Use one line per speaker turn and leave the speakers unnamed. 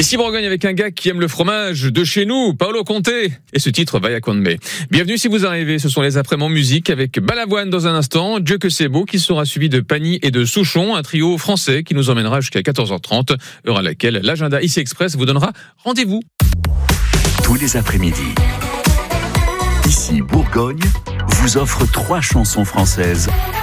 Ici Bourgogne avec un gars qui aime le fromage de chez nous, Paolo Conte, et ce titre Vaya con me. Bienvenue si vous arrivez, ce sont les après-midi musique avec Balavoine dans un instant, Dieu que c'est beau qui sera suivi de Pagny et de Souchon, un trio français qui nous emmènera jusqu'à 14h30, heure à laquelle l'agenda ICI Express vous donnera rendez-vous.
Tous les après-midi, ici Bourgogne vous offre 3 chansons françaises